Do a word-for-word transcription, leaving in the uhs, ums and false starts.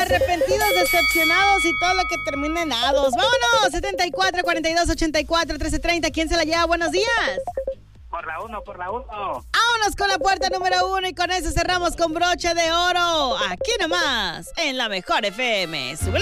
arrepentidos, decepcionados y todo lo que termine en ados. ¡Vámonos! setenta y cuatro, cuarenta y dos, ochenta y cuatro, trece treinta. ¿Quién se la lleva? Buenos días. Por la uno, por la uno. Vámonos con la puerta número uno y con eso cerramos con broche de oro. Aquí nomás, en la mejor F M. ¡Súbele!